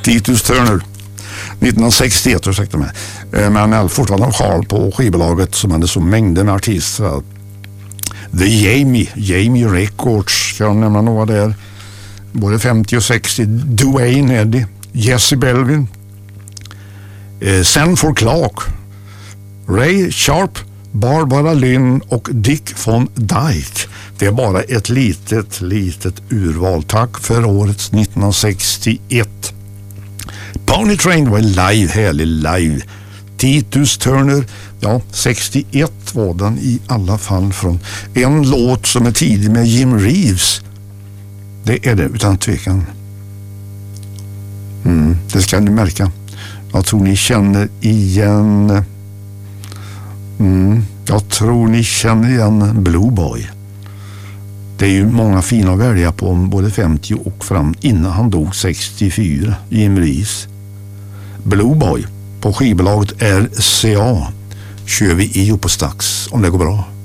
Titus Turner 1961, ursäkta mig. Men är fortfarande en sjal på skivbolaget som hade så mängder med artister. The Jamie Records, kan jag nämna några där. Både 50 och 60. Duane Eddy, Jesse Belvin, Sanford Clark, Ray Sharp, Barbara Lynn och Dick Von Dyke. Det är bara ett litet urval. Tack för årets 1961. Pony Train var live, härlig live. Titus Turner, ja 61 var den i alla fall, från en låt som är tidig med Jim Reeves. Det är det utan tvekan. Det ska ni märka. Jag tror ni känner igen Blue Boy. Det är ju många fina att välja på, både 50 och fram, innan han dog 64, Jim Reeves. Blue Boy på skivbolaget RCA kör vi i på Stax, om det går bra.